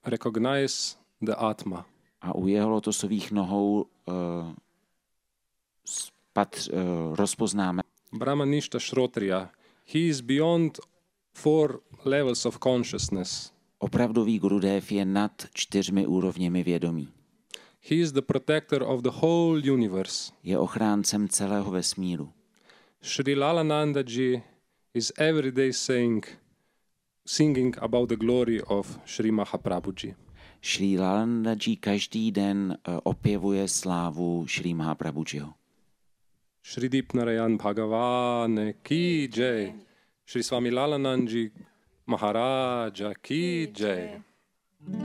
recognize the Atma. A u jeho lotosových nohou rozpoznáme Brahmanishta Shrotriya, he is beyond 4 levels of consciousness. opravdový Gurudev je nad 4 úrovněmi vědomí. He is the protector of the whole universe. Je ochráncem celého vesmíru. Sri Lalananda ji is every day singing about the glory of Sri Mahaprabhuji. Šrí Lalandaji každý den opěvuje slávu Šrí Mahaprabhujiho. Shri Dipnarayan Bhagavan ki jai. Shri Swami Lalanandji Maharaja ki jai.